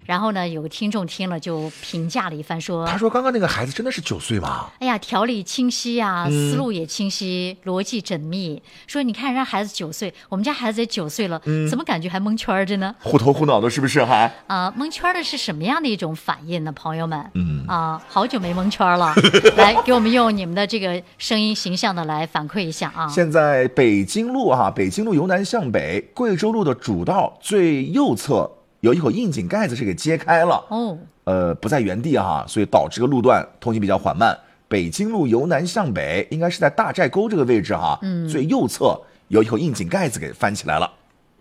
然后呢，有个听众听了就评价了一番说， 他说刚刚那个孩子真的是9岁吗？ 哎呀，条理清晰啊，思路也清晰，逻辑缜密。说你看人家孩子9岁，我们家孩子也9岁了，怎么感觉还蒙圈着呢？ 糊头糊脑的，是不是还？ 蒙圈的是什么样的一种反应呢，朋友们？好久没蒙圈了，来给我们用你们的这个声音形象的来反馈一下啊。 现在北京路北京路由南向北，贵州路的主道最右侧有一口窨井盖子是给揭开了不在原地所以导致这个路段通行比较缓慢。北京路由南向北应该是在大寨沟这个位置最右侧有一口窨井盖子给翻起来了。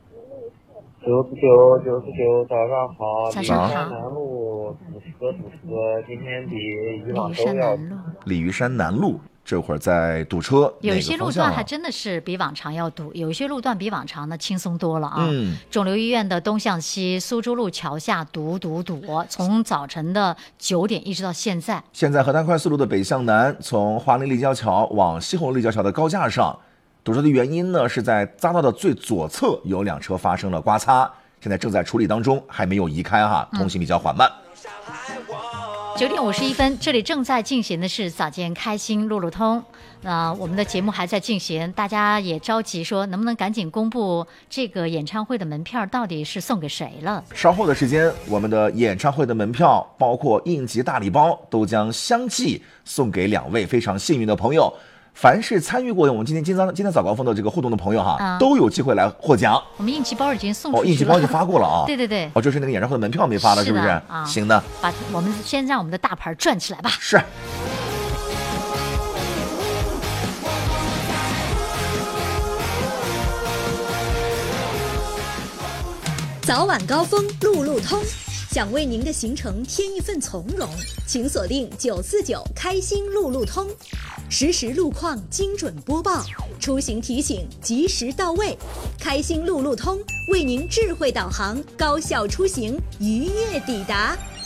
99，早上好。 早上好。 鲤鱼山南路堵车，今天比以往都要。 鲤鱼山南路这会儿在堵车， 有一些路段还真的是比往常要堵，有一些路段比往常呢轻松多了肿瘤医院的东向西，苏州路桥下堵，从早晨的9点一直到现在。 现在河南快速路的北向南，从华林立交桥往西红立交桥的高架上，堵车的原因呢是在匝道的最左侧有2车发生了刮擦，现在正在处理当中，还没有移开通行比较缓慢。 9点51分，这里正在进行的是早间开心路路通。我们的节目还在进行，大家也着急说能不能赶紧公布这个演唱会的门票到底是送给谁了。 稍后的时间，我们的演唱会的门票包括应急大礼包都将相继送给2位非常幸运的朋友。凡是参与过我们今天早高峰的这个互动的朋友都有机会来获奖。 我们应急包已经送出去了。 应急包已经发过了对。 这是那个演唱会的门票没发了，是不是？行的。 我们先让我们的大牌转起来吧。 是。 早晚高峰路路通，想为您的行程添一份从容，请锁定949开心路路通，实时路况精准播报，出行提醒及时到位。开心路路通为您智慧导航，高效出行，愉悦抵达。